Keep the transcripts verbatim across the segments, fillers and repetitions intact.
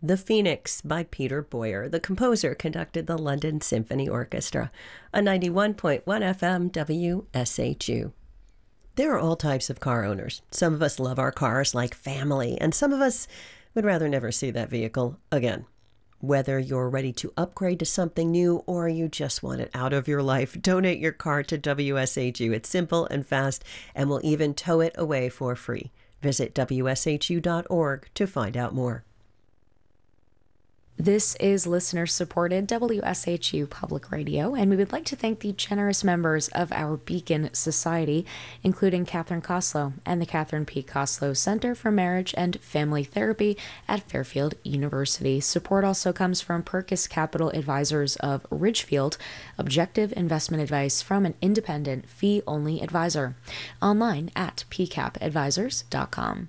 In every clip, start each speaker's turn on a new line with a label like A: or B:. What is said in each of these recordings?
A: The Phoenix by Peter Boyer. The composer conducted the London Symphony Orchestra, a ninety-one point one F M W S H U. There are all types of car owners. Some of us love our cars like family, and some of us would rather never see that vehicle again. Whether you're ready to upgrade to something new or you just want it out of your life, donate your car to W S H U. It's simple and fast, and we'll even tow it away for free. Visit W S H U dot org to find out more.
B: This is listener-supported W S H U Public Radio, and we would like to thank the generous members of our Beacon Society, including Catherine Koslow and the Catherine P. Koslow Center for Marriage and Family Therapy at Fairfield University. Support also comes from Perkis Capital Advisors of Ridgefield, objective investment advice from an independent, fee-only advisor. Online at p cap advisors dot com.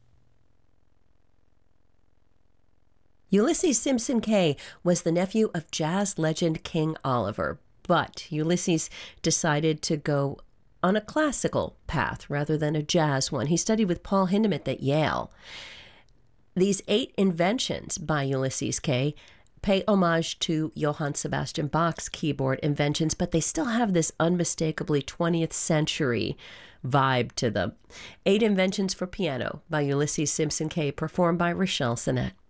A: Ulysses Simpson Kay was the nephew of jazz legend King Oliver, but Ulysses decided to go on a classical path rather than a jazz one. He studied with Paul Hindemith at Yale. These eight inventions by Ulysses Kay pay homage to Johann Sebastian Bach's keyboard inventions, but they still have this unmistakably twentieth century vibe to them. Eight Inventions for Piano by Ulysses Simpson Kay, performed by Rochelle Sinnett.